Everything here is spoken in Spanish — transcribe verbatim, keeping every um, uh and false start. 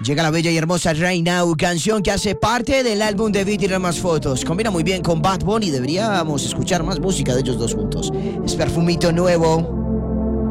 Llega la bella y hermosa Right Now, canción que hace parte del álbum de Beat y Más Fotos. Combina muy bien con Bad Bunny, deberíamos escuchar más música de ellos dos juntos. Es Perfumito nuevo.